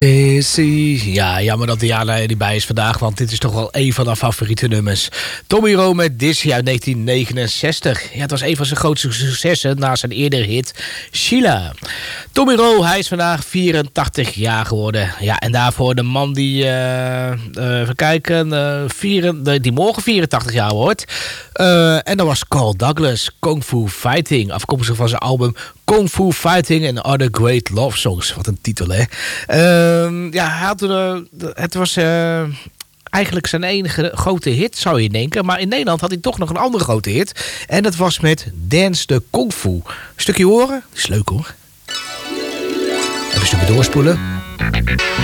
Ja, jammer dat Diana er niet bij is vandaag, want dit is toch wel een van haar favoriete nummers. Tommy Rowe met Dizzy uit 1969. Ja, het was een van zijn grootste successen na zijn eerdere hit Sheila. Tommy Rowe, hij is vandaag 84 jaar geworden. Ja, en daarvoor de man die, even kijken, die morgen 84 jaar wordt. En dat was Carl Douglas, Kung Fu Fighting, afkomstig van zijn album Kung Fu Fighting and Other Great Love Songs. Wat een titel, hè. Ja, hij had, het was eigenlijk zijn enige grote hit, zou je denken. Maar in Nederland had hij toch nog een andere grote hit. En dat was met Dance the Kung Fu. Een stukje horen? Dat is leuk, hoor. Even een stukje doorspoelen.